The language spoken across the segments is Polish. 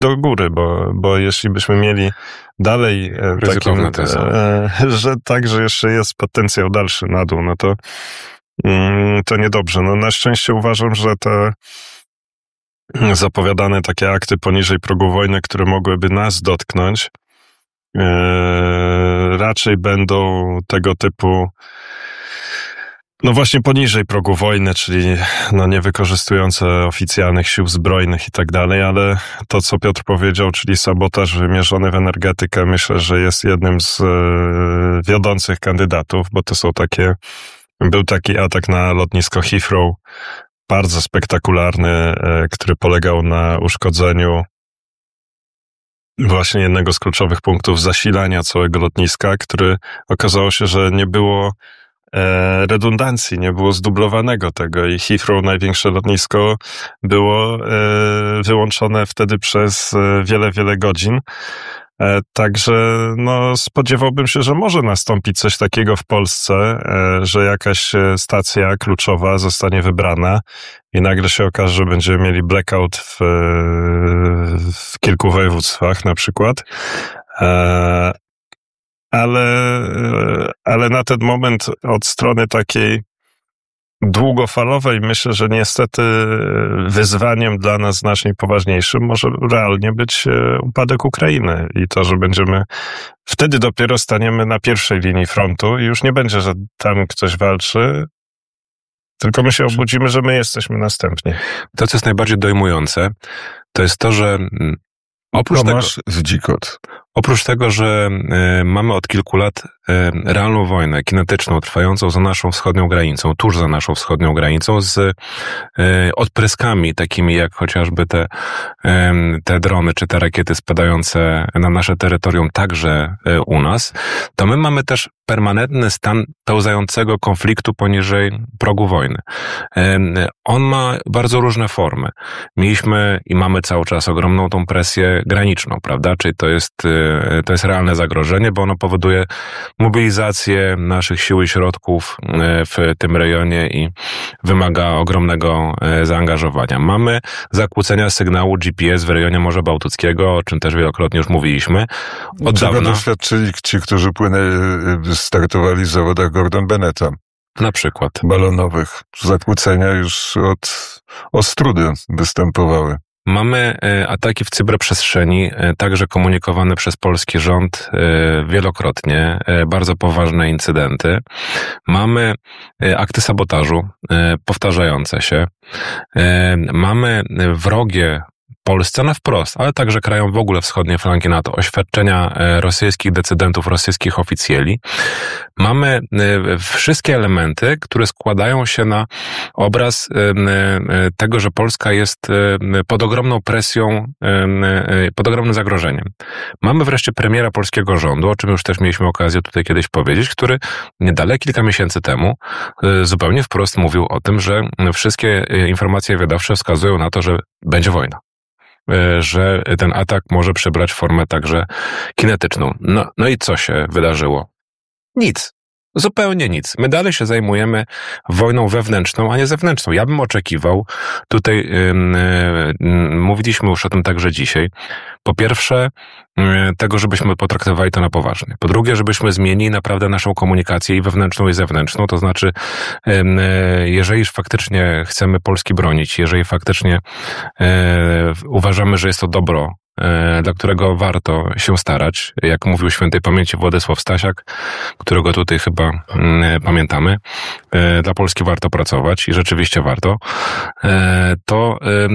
do góry, bo jeśli byśmy mieli dalej że jeszcze jest potencjał dalszy na dół, no to niedobrze. No na szczęście uważam, że te zapowiadane takie akty poniżej progu wojny, które mogłyby nas dotknąć, raczej będą tego typu, no właśnie poniżej progu wojny, czyli no nie wykorzystujące oficjalnych sił zbrojnych i tak dalej, ale to, co Piotr powiedział, czyli sabotaż wymierzony w energetykę, myślę, że jest jednym z wiodących kandydatów, bo to są był taki atak na lotnisko Heathrow, bardzo spektakularny, który polegał na uszkodzeniu właśnie jednego z kluczowych punktów zasilania całego lotniska, który okazało się, że nie było redundancji, nie było zdublowanego tego i Heathrow, największe lotnisko, było wyłączone wtedy przez wiele, wiele godzin. Także no, spodziewałbym się, że może nastąpić coś takiego w Polsce, że jakaś stacja kluczowa zostanie wybrana i nagle się okaże, że będziemy mieli blackout w kilku województwach na przykład. Ale na ten moment od strony takiej długofalowej myślę, że niestety wyzwaniem dla nas znacznie poważniejszym może realnie być upadek Ukrainy i to, że wtedy dopiero staniemy na pierwszej linii frontu i już nie będzie, że tam ktoś walczy, tylko my się obudzimy, że my jesteśmy następni. To, co jest najbardziej dojmujące, to jest to, że oprócz tego, że mamy od kilku lat realną wojnę kinetyczną trwającą za naszą wschodnią granicą, tuż za naszą wschodnią granicą, z odpryskami takimi jak chociażby te drony czy te rakiety spadające na nasze terytorium także u nas, to my mamy też permanentny stan pełzającego konfliktu poniżej progu wojny. On ma bardzo różne formy. Mieliśmy i mamy cały czas ogromną tą presję graniczną, prawda? Czyli to jest realne zagrożenie, bo ono powoduje mobilizację naszych sił i środków w tym rejonie i wymaga ogromnego zaangażowania. Mamy zakłócenia sygnału GPS w rejonie Morza Bałtyckiego, o czym też wielokrotnie już mówiliśmy. Od dawna doświadczyli ci, którzy startowali w zawodach Gordon Bennetta. Na przykład. Balonowych. Zakłócenia już od Ostródy występowały. Mamy ataki w cyberprzestrzeni, także komunikowane przez polski rząd wielokrotnie, bardzo poważne incydenty. Mamy akty sabotażu powtarzające się. Mamy wrogie Polsce na wprost, ale także krajom w ogóle wschodniej flanki NATO, oświadczenia rosyjskich decydentów, rosyjskich oficjeli. Mamy wszystkie elementy, które składają się na obraz tego, że Polska jest pod ogromną presją, pod ogromnym zagrożeniem. Mamy wreszcie premiera polskiego rządu, o czym już też mieliśmy okazję tutaj kiedyś powiedzieć, który niedaleko kilka miesięcy temu zupełnie wprost mówił o tym, że wszystkie informacje wywiadowcze wskazują na to, że będzie wojna. Że ten atak może przybrać formę także kinetyczną. No i co się wydarzyło? Nic. Zupełnie nic. My dalej się zajmujemy wojną wewnętrzną, a nie zewnętrzną. Ja bym oczekiwał, tutaj mówiliśmy już o tym także dzisiaj, po pierwsze tego, żebyśmy potraktowali to na poważnie. Po drugie, żebyśmy zmienili naprawdę naszą komunikację i wewnętrzną, i zewnętrzną. To znaczy, jeżeli faktycznie chcemy Polski bronić, jeżeli faktycznie uważamy, że jest to dobro, dla którego warto się starać, jak mówił świętej pamięci Władysław Stasiak, którego tutaj chyba pamiętamy, dla Polski warto pracować i rzeczywiście warto, to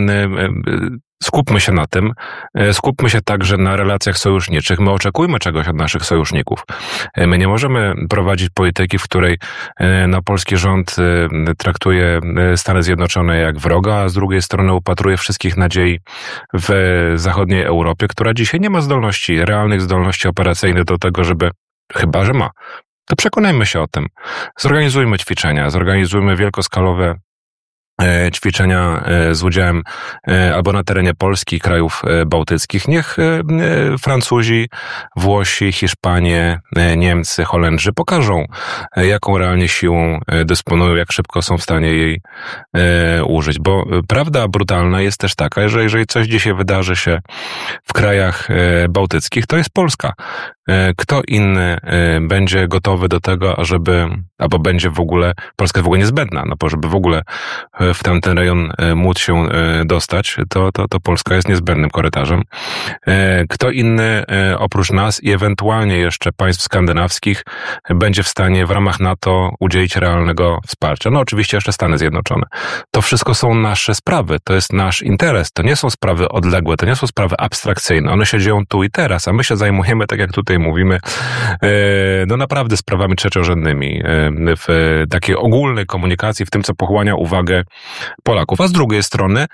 skupmy się na tym, skupmy się także na relacjach sojuszniczych. My oczekujmy czegoś od naszych sojuszników. My nie możemy prowadzić polityki, w której polski rząd traktuje Stany Zjednoczone jak wroga, a z drugiej strony upatruje wszystkich nadziei w zachodniej Europie, która dzisiaj nie ma realnych zdolności operacyjnych do tego, chyba że ma, to przekonajmy się o tym. Zorganizujmy ćwiczenia, zorganizujmy wielkoskalowe ćwiczenia z udziałem albo na terenie Polski, krajów bałtyckich. Niech Francuzi, Włosi, Hiszpanie, Niemcy, Holendrzy pokażą, jaką realnie siłą dysponują, jak szybko są w stanie jej użyć. Bo prawda brutalna jest też taka, że jeżeli coś dzisiaj wydarzy się w krajach bałtyckich, to jest Polska. Kto inny będzie gotowy do tego, albo będzie w ogóle, Polska jest w ogóle niezbędna, żeby w ogóle w tamten rejon móc się dostać, to Polska jest niezbędnym korytarzem. Kto inny oprócz nas i ewentualnie jeszcze państw skandynawskich będzie w stanie w ramach NATO udzielić realnego wsparcia. No oczywiście jeszcze Stany Zjednoczone. To wszystko są nasze sprawy, to jest nasz interes, to nie są sprawy odległe, to nie są sprawy abstrakcyjne, one się dzieją tu i teraz, a my się zajmujemy, tak jak tutaj mówimy, no naprawdę sprawami trzeciorzędnymi w takiej ogólnej komunikacji, w tym, co pochłania uwagę Polaków. A z drugiej strony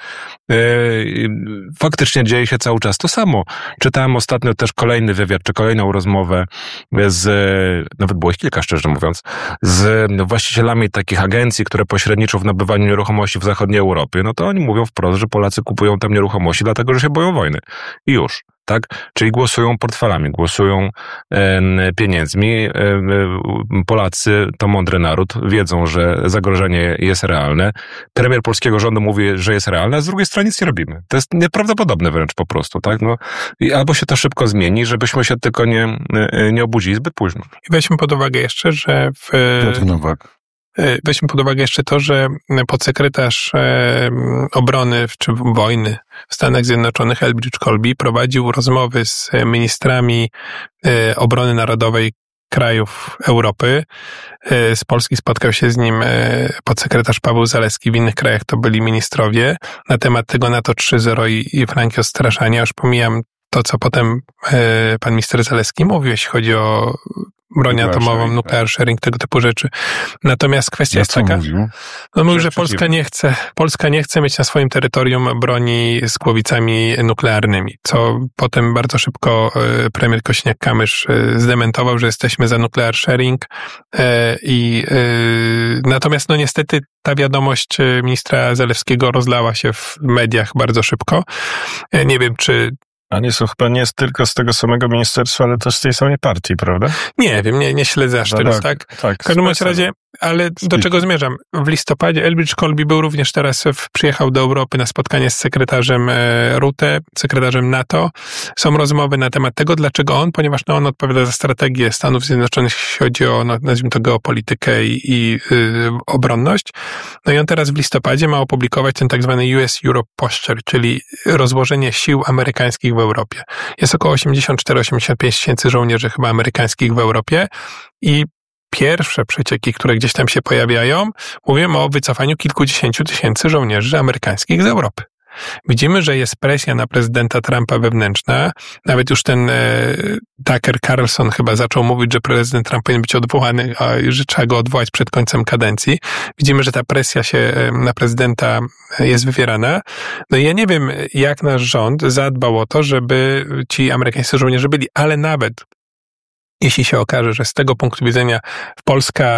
faktycznie dzieje się cały czas to samo. Czytałem ostatnio też kolejny wywiad, czy kolejną rozmowę nawet było ich kilka, szczerze mówiąc, z właścicielami takich agencji, które pośredniczą w nabywaniu nieruchomości w zachodniej Europie. No to oni mówią wprost, że Polacy kupują tam nieruchomości dlatego, że się boją wojny. I już. Tak? Czyli głosują portfelami, głosują pieniędzmi. Polacy to mądry naród, wiedzą, że zagrożenie jest realne. Premier polskiego rządu mówi, że jest realne, a z drugiej strony nic nie robimy. To jest nieprawdopodobne wręcz po prostu. Tak? No, albo się to szybko zmieni, żebyśmy się tylko nie obudzili zbyt późno. I weźmy pod uwagę jeszcze, że weźmy pod uwagę jeszcze to, że podsekretarz obrony czy wojny w Stanach Zjednoczonych Elbridge Colby prowadził rozmowy z ministrami obrony narodowej krajów Europy. Z Polski spotkał się z nim podsekretarz Paweł Zalewski, w innych krajach to byli ministrowie, na temat tego NATO 3.0 i flanki odstraszania. Już pomijam to, co potem pan minister Zalewski mówił, jeśli chodzi o broń atomową, nuclear sharing, tego typu rzeczy. Natomiast kwestia jest taka, mówił, że Polska nie chce mieć na swoim terytorium broni z głowicami nuklearnymi, co potem bardzo szybko premier Kosiniak-Kamysz zdementował, że jesteśmy za nuclear sharing natomiast niestety ta wiadomość ministra Zalewskiego rozlała się w mediach bardzo szybko. Nie wiem, czy Oni są chyba nie tylko z tego samego ministerstwa, ale też z tej samej partii, prawda? Nie wiem, nie śledzę aż tyle, tak? Tak. W każdym razie, ale do czego zmierzam? W listopadzie Elbridge Colby był również teraz, przyjechał do Europy na spotkanie z sekretarzem Rutte, sekretarzem NATO. Są rozmowy na temat tego, dlaczego ponieważ on odpowiada za strategię Stanów Zjednoczonych, jeśli chodzi o, nazwijmy to, geopolitykę i obronność. No i on teraz w listopadzie ma opublikować ten tak zwany US-Europe Posture, czyli rozłożenie sił amerykańskich w Europie. Jest około 84-85 tysięcy żołnierzy chyba amerykańskich w Europie i pierwsze przecieki, które gdzieś tam się pojawiają, mówimy o wycofaniu kilkudziesięciu tysięcy żołnierzy amerykańskich z Europy. Widzimy, że jest presja na prezydenta Trumpa wewnętrzna. Nawet już ten Tucker Carlson chyba zaczął mówić, że prezydent Trump powinien być odwołany, a że trzeba go odwołać przed końcem kadencji. Widzimy, że ta presja się na prezydenta jest wywierana. No i ja nie wiem, jak nasz rząd zadbał o to, żeby ci amerykańscy żołnierze byli, ale nawet jeśli się okaże, że z tego punktu widzenia Polska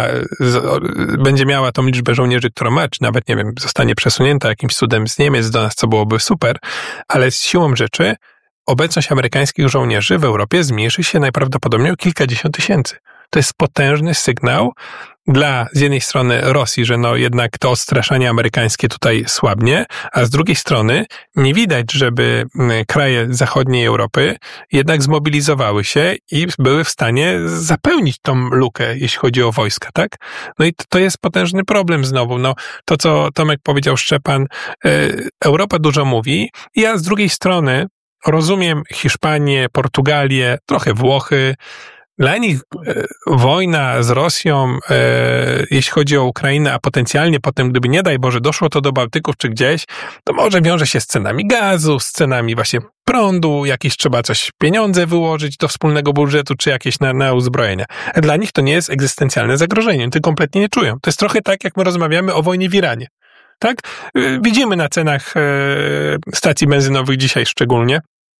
będzie miała tą liczbę żołnierzy, którą ma, czy nawet, nie wiem, zostanie przesunięta jakimś cudem z Niemiec do nas, co byłoby super, ale z siłą rzeczy obecność amerykańskich żołnierzy w Europie zmniejszy się najprawdopodobniej o kilkadziesiąt tysięcy. To jest potężny sygnał dla z jednej strony Rosji, że jednak to odstraszanie amerykańskie tutaj słabnie, a z drugiej strony nie widać, żeby kraje zachodniej Europy jednak zmobilizowały się i były w stanie zapełnić tą lukę, jeśli chodzi o wojska, tak? No i to jest potężny problem znowu. To, co Tomek powiedział, Szczepan, Europa dużo mówi. Ja z drugiej strony rozumiem Hiszpanię, Portugalię, trochę Włochy. Dla nich wojna z Rosją, jeśli chodzi o Ukrainę, a potencjalnie potem, gdyby nie daj Boże doszło to do Bałtyków czy gdzieś, to może wiąże się z cenami gazu, z cenami właśnie prądu, jakieś trzeba pieniądze wyłożyć do wspólnego budżetu, czy jakieś na uzbrojenia. Dla nich to nie jest egzystencjalne zagrożenie, oni to kompletnie nie czują. To jest trochę tak, jak my rozmawiamy o wojnie w Iranie. Tak? Widzimy na cenach stacji benzynowych dzisiaj szczególnie,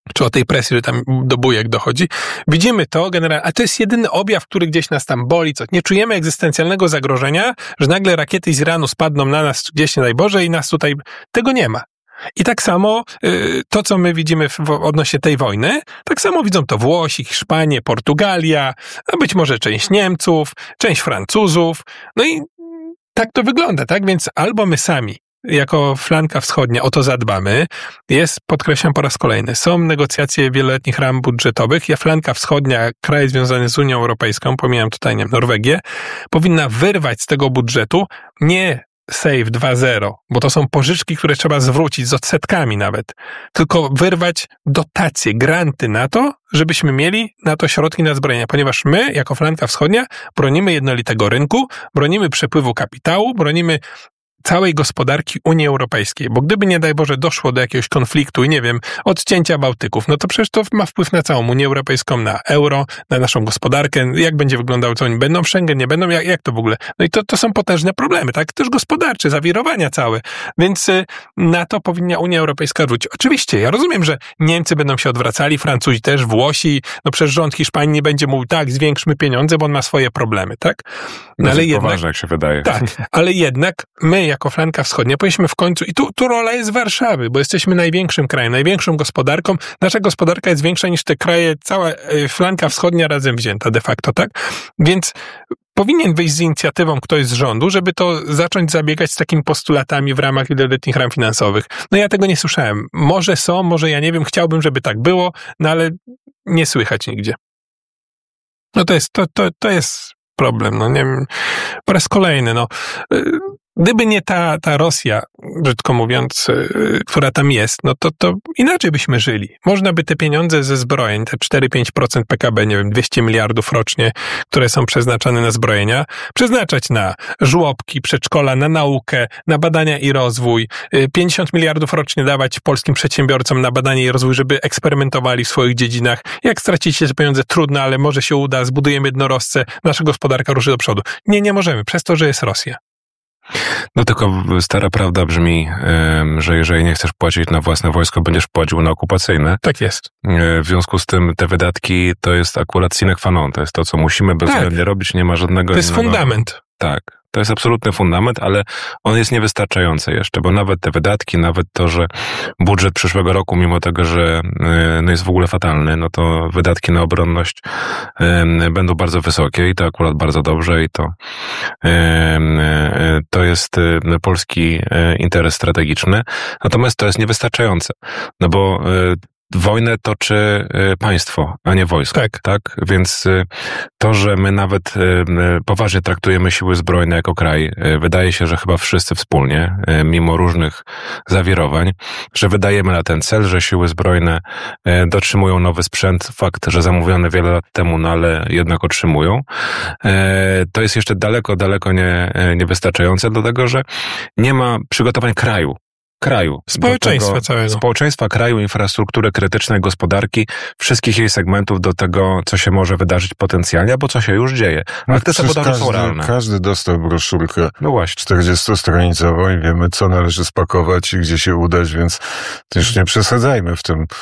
czy o tej presji, że tam do bujek dochodzi. Widzimy to generalnie, a to jest jedyny objaw, który gdzieś nas tam boli, co nie czujemy egzystencjalnego zagrożenia, że nagle rakiety z Iranu spadną na nas gdzieś, nie daj Boże, i nas tutaj, tego nie ma. I tak samo to, co my widzimy odnośnie tej wojny, tak samo widzą to Włosi, Hiszpanie, Portugalia, a być może część Niemców, część Francuzów. No i tak to wygląda, tak? Więc albo my sami jako flanka wschodnia o to zadbamy. Podkreślam po raz kolejny, są negocjacje wieloletnich ram budżetowych. Flanka wschodnia, kraje związane z Unią Europejską, pomijam tutaj Norwegię, powinna wyrwać z tego budżetu nie Save 2.0, bo to są pożyczki, które trzeba zwrócić z odsetkami nawet, tylko wyrwać dotacje, granty na to, żebyśmy mieli na to środki na zbrojenia, ponieważ my, jako flanka wschodnia, bronimy jednolitego rynku, bronimy przepływu kapitału, bronimy całej gospodarki Unii Europejskiej, bo gdyby, nie daj Boże, doszło do jakiegoś konfliktu i nie wiem, odcięcia Bałtyków, no to przecież to ma wpływ na całą Unię Europejską, na euro, na naszą gospodarkę, jak będzie wyglądało, co oni będą w Schengen, nie będą, jak to w ogóle? No i to są potężne problemy, tak? Też gospodarcze, zawirowania całe, więc na to powinna Unia Europejska rzucić. Oczywiście, ja rozumiem, że Niemcy będą się odwracali, Francuzi też, Włosi, no przecież rząd Hiszpanii nie będzie mówił, tak, zwiększmy pieniądze, bo on ma swoje problemy, tak? No ale jednak, poważne, jak się wydaje. Tak, ale jednak my, jako flanka wschodnia, powinniśmy w końcu, i tu rola jest Warszawy, bo jesteśmy największym krajem, największą gospodarką. Nasza gospodarka jest większa niż te kraje, cała flanka wschodnia razem wzięta de facto, tak? Więc powinien wyjść z inicjatywą ktoś z rządu, żeby to zacząć zabiegać z takimi postulatami w ramach wieloletnich ram finansowych. No ja tego nie słyszałem. Może są, może ja nie wiem, chciałbym, żeby tak było, no ale nie słychać nigdzie. No to jest problem, no nie wiem, po raz kolejny, no. Gdyby nie ta Rosja, brzydko mówiąc, która tam jest, no to inaczej byśmy żyli. Można by te pieniądze ze zbrojeń, te 4-5% PKB, nie wiem, 200 miliardów rocznie, które są przeznaczane na zbrojenia, przeznaczać na żłobki, przedszkola, na naukę, na badania i rozwój, 50 miliardów rocznie dawać polskim przedsiębiorcom na badanie i rozwój, żeby eksperymentowali w swoich dziedzinach. Jak stracicie te pieniądze, trudno, ale może się uda, zbudujemy jednorożce, nasza gospodarka ruszy do przodu. Nie możemy, przez to, że jest Rosja. No tylko stara prawda brzmi, że jeżeli nie chcesz płacić na własne wojsko, będziesz płacił na okupacyjne. Tak jest. W związku z tym te wydatki to jest akurat sine qua non, to jest to, co musimy bezwzględnie robić, nie ma żadnego To jest innego... fundament. Tak. To jest absolutny fundament, ale on jest niewystarczający jeszcze, bo nawet te wydatki, nawet to, że budżet przyszłego roku, mimo tego, że no jest w ogóle fatalny, no to wydatki na obronność będą bardzo wysokie i to akurat bardzo dobrze i to jest polski interes strategiczny. Natomiast to jest niewystarczające, no bo wojnę toczy państwo, a nie wojsko. Tak? Więc to, że my nawet poważnie traktujemy siły zbrojne jako kraj, wydaje się, że chyba wszyscy wspólnie, mimo różnych zawirowań, że wydajemy na ten cel, że siły zbrojne dotrzymują nowy sprzęt, fakt, że zamówione wiele lat temu, no ale jednak otrzymują, to jest jeszcze daleko niewystarczające, dlatego że nie ma przygotowań kraju. Społeczeństwa całego. Społeczeństwa, kraju, infrastruktury krytycznej, gospodarki, wszystkich jej segmentów do tego, co się może wydarzyć potencjalnie, albo co się już dzieje. Ale te sabotaże są realne. Każdy dostał broszurkę 40-stronicową i wiemy, co należy spakować i gdzie się udać, więc też nie przesadzajmy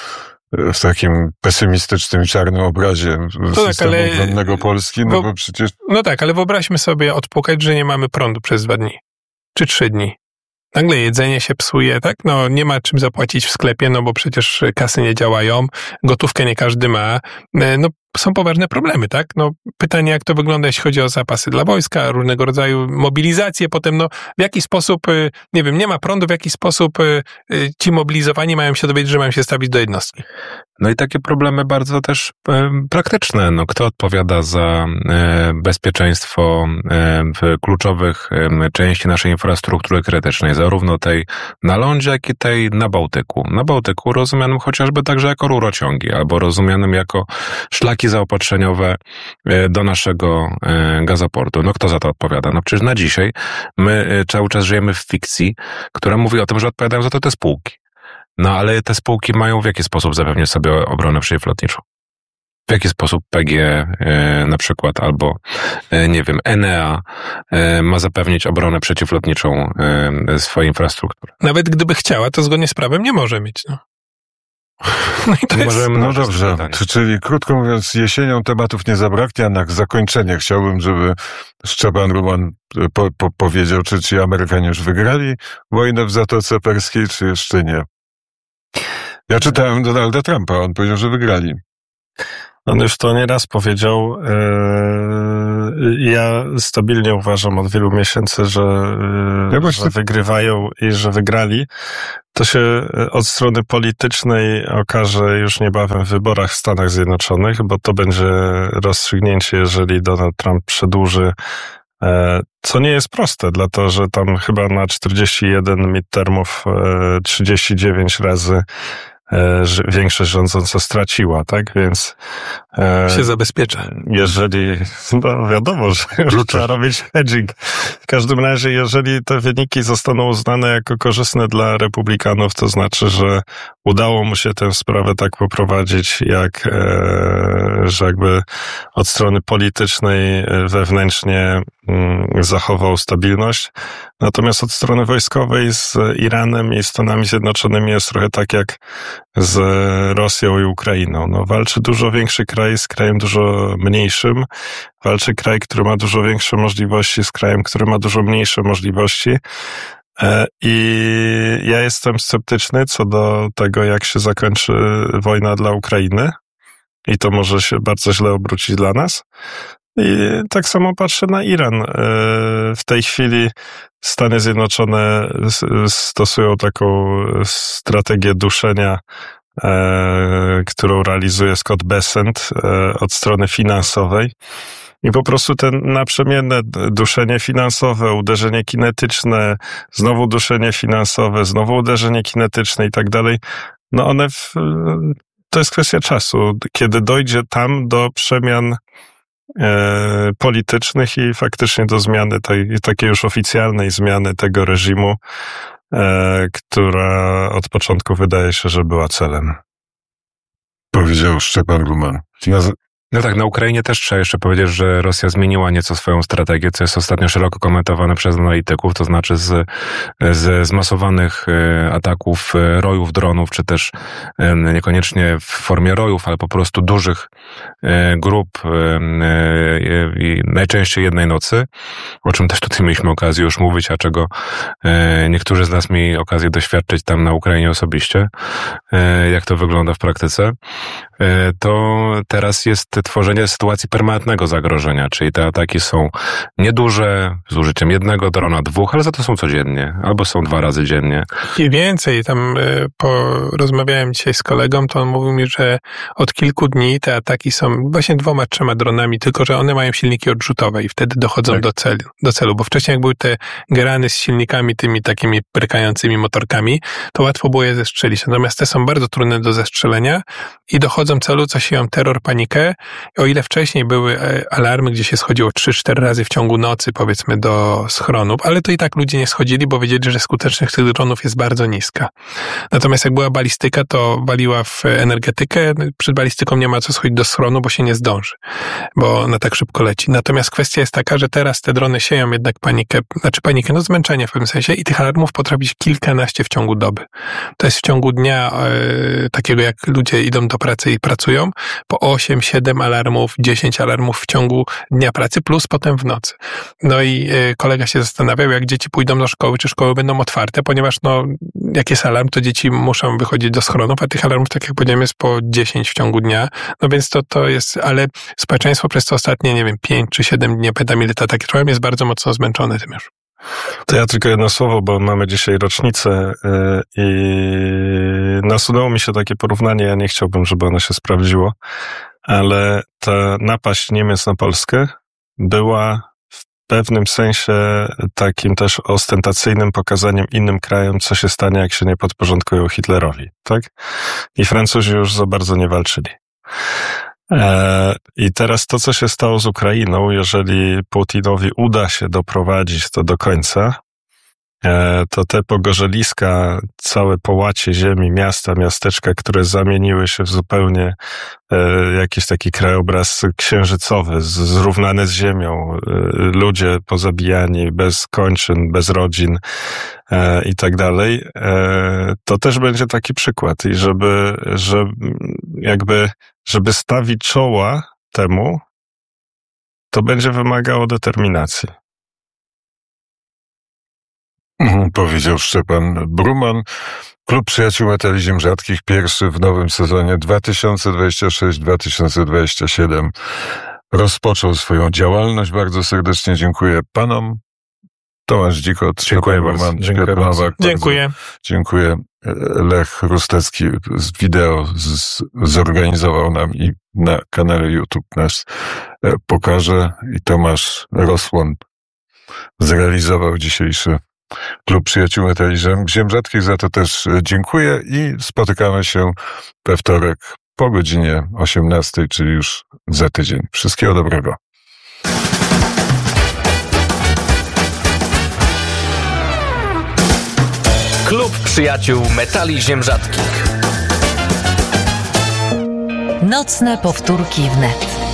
w takim pesymistycznym, czarnym obrazie systemu obronnego Polski, bo przecież... No tak, ale wyobraźmy sobie odpukać, że nie mamy prądu przez 2 dni. Czy 3 dni. Nagle jedzenie się psuje, tak? No nie ma czym zapłacić w sklepie, no bo przecież kasy nie działają, gotówkę nie każdy ma. No są poważne problemy, tak? No pytanie, jak to wygląda, jeśli chodzi o zapasy dla wojska, różnego rodzaju mobilizacje, potem no w jaki sposób, nie wiem, nie ma prądu, w jaki sposób ci mobilizowani mają się dowiedzieć, że mają się stawić do jednostki. No i takie problemy bardzo też praktyczne. No, kto odpowiada za bezpieczeństwo kluczowych części naszej infrastruktury krytycznej, zarówno tej na lądzie, jak i tej na Bałtyku. Na Bałtyku rozumianym chociażby także jako rurociągi, albo rozumianym jako szlaki zaopatrzeniowe do naszego gazoportu. No kto za to odpowiada? No przecież na dzisiaj my cały czas żyjemy w fikcji, która mówi o tym, że odpowiadają za to te spółki. No ale te spółki mają w jaki sposób zapewnić sobie obronę przeciwlotniczą? W jaki sposób PGE na przykład albo, nie wiem, Enea ma zapewnić obronę przeciwlotniczą swojej infrastruktury? Nawet gdyby chciała, to zgodnie z prawem nie może mieć. No. No i to no dobrze, czyli krótko mówiąc, jesienią tematów nie zabraknie, a na zakończenie chciałbym, żeby Szczepan Ruman powiedział, czy ci Amerykanie już wygrali wojnę w Zatoce Perskiej, czy jeszcze nie. Ja czytałem Donalda Trumpa, on powiedział, że wygrali. On już to nieraz powiedział. Ja stabilnie uważam od wielu miesięcy, że wygrywają i że wygrali. To się od strony politycznej okaże już niebawem w wyborach w Stanach Zjednoczonych, bo to będzie rozstrzygnięcie, jeżeli Donald Trump przedłuży, co nie jest proste, dlatego że tam chyba na 41 midtermów 39 razy większość rządząca straciła, tak? Więc się zabezpiecza. Jeżeli, no wiadomo, że trzeba robić hedging. W każdym razie, jeżeli te wyniki zostaną uznane jako korzystne dla republikanów, to znaczy, że udało mu się tę sprawę tak poprowadzić, że jakby od strony politycznej wewnętrznie zachował stabilność. Natomiast od strony wojskowej z Iranem i Stanami Zjednoczonymi jest trochę tak jak z Rosją i Ukrainą. No, walczy dużo większy kraj z krajem dużo mniejszym. Walczy kraj, który ma dużo większe możliwości z krajem, który ma dużo mniejsze możliwości. I ja jestem sceptyczny co do tego, jak się zakończy wojna dla Ukrainy. I to może się bardzo źle obrócić dla nas. I tak samo patrzę na Iran. W tej chwili Stany Zjednoczone stosują taką strategię duszenia, którą realizuje Scott Bessent od strony finansowej. I po prostu ten naprzemienne duszenie finansowe, uderzenie kinetyczne, znowu duszenie finansowe, znowu uderzenie kinetyczne i tak dalej, no to jest kwestia czasu, kiedy dojdzie tam do przemian politycznych i faktycznie do zmiany, takiej już oficjalnej zmiany tego reżimu, która od początku wydaje się, że była celem. Powiedział Szczepan Ruman. No tak, na Ukrainie też trzeba jeszcze powiedzieć, że Rosja zmieniła nieco swoją strategię, co jest ostatnio szeroko komentowane przez analityków, to znaczy z zmasowanych ataków rojów, dronów, czy też niekoniecznie w formie rojów, ale po prostu dużych grup i najczęściej jednej nocy, o czym też tutaj mieliśmy okazję już mówić, a czego niektórzy z nas mieli okazję doświadczyć tam na Ukrainie osobiście, jak to wygląda w praktyce, to teraz jest tworzenie sytuacji permanentnego zagrożenia, czyli te ataki są nieduże, z użyciem jednego drona, dwóch, ale za to są codziennie, albo są 2 razy dziennie. I więcej, tam rozmawiałem dzisiaj z kolegą, to on mówił mi, że od kilku dni te ataki są właśnie 2-3 dronami, tylko że one mają silniki odrzutowe i wtedy dochodzą tak do celu, bo wcześniej jak były te gerany z silnikami, tymi takimi prykającymi motorkami, to łatwo było je zestrzelić, natomiast te są bardzo trudne do zestrzelenia i dochodzą celu, co sieją terror, panikę. O ile wcześniej były alarmy, gdzie się schodziło 3-4 razy w ciągu nocy, powiedzmy, do schronów, ale to i tak ludzie nie schodzili, bo wiedzieli, że skuteczność tych dronów jest bardzo niska. Natomiast jak była balistyka, to waliła w energetykę. Przed balistyką nie ma co schodzić do schronu, bo się nie zdąży, bo ona tak szybko leci. Natomiast kwestia jest taka, że teraz te drony sieją jednak panikę, zmęczenie w pewnym sensie i tych alarmów potrafi być kilkanaście w ciągu doby. To jest w ciągu dnia takiego, jak ludzie idą do pracy i pracują, po 8, 7 alarmów, 10 alarmów w ciągu dnia pracy, plus potem w nocy. No i kolega się zastanawiał, jak dzieci pójdą do szkoły, czy szkoły będą otwarte, ponieważ jak jest alarm, to dzieci muszą wychodzić do schronów, a tych alarmów, tak jak powiedziałem, jest po 10 w ciągu dnia. No więc to jest, ale społeczeństwo przez te ostatnie, 5 czy 7 dni, pamiętam ile to ataki trwają, jest bardzo mocno zmęczone tym już. To ja tylko jedno słowo, bo mamy dzisiaj rocznicę i nasunęło mi się takie porównanie, ja nie chciałbym, żeby ono się sprawdziło, ale ta napaść Niemiec na Polskę była w pewnym sensie takim też ostentacyjnym pokazaniem innym krajom, co się stanie, jak się nie podporządkują Hitlerowi, tak? I Francuzi już za bardzo nie walczyli. I teraz to, co się stało z Ukrainą, jeżeli Putinowi uda się doprowadzić to do końca, to te pogorzeliska, całe połacie ziemi, miasta, miasteczka, które zamieniły się w zupełnie jakiś taki krajobraz księżycowy, zrównany z ziemią, ludzie pozabijani, bez kończyn, bez rodzin i tak dalej, to też będzie taki przykład. I żeby stawić czoła temu, to będzie wymagało determinacji. Powiedział Szczepan Bruman. Klub Przyjaciół Metali Ziem Rzadkich, pierwszy w nowym sezonie 2026-2027 rozpoczął swoją działalność. Bardzo serdecznie dziękuję panom. Tomasz Dzikot, dziękuję bardzo. Piotr Nowak. Dziękuję. Dziękuję. Lech Rustecki z wideo zorganizował nam i na kanale YouTube nas pokaże. I Tomasz Rosłon zrealizował dzisiejszy Klub Przyjaciół Metali Ziem Rzadkich. Za to też dziękuję i spotykamy się we wtorek po godzinie 18, czyli już za tydzień. Wszystkiego dobrego. Klub Przyjaciół Metali Ziem Rzadkich. Nocne powtórki wnet.